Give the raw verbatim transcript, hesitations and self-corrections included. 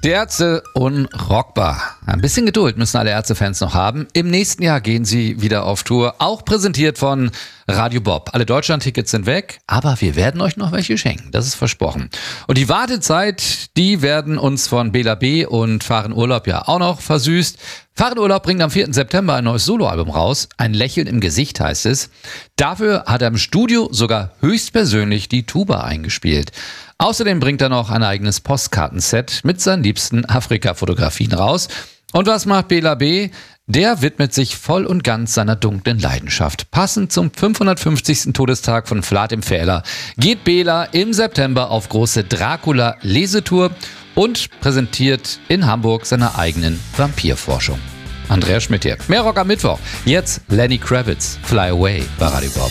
Die Ärzte unrockbar. Ein bisschen Geduld müssen alle Ärzte-Fans noch haben. Im nächsten Jahr gehen sie wieder auf Tour, auch präsentiert von Radio Bob. Alle Deutschland-Tickets sind weg, aber wir werden euch noch welche schenken, das ist versprochen. Und die Wartezeit, die werden uns von Bela B. und Fahren Urlaub ja auch noch versüßt. Fahren Urlaub bringt am vierten September ein neues Soloalbum raus. Ein Lächeln im Gesicht heißt es. Dafür hat er im Studio sogar höchstpersönlich die Tuba eingespielt. Außerdem bringt er noch ein eigenes Postkartenset mit seinen liebsten Afrika-Fotografien raus. Und was macht Bela B.? Der widmet sich voll und ganz seiner dunklen Leidenschaft. Passend zum fünfhundertfünfzigsten Todestag von Vlad im Fähler geht Bela im September auf große Dracula-Lesetour und präsentiert in Hamburg seine eigenen Vampirforschung. Andreas Schmidt hier. Mehr Rock am Mittwoch. Jetzt Lenny Kravitz, Fly Away bei Radio Bob.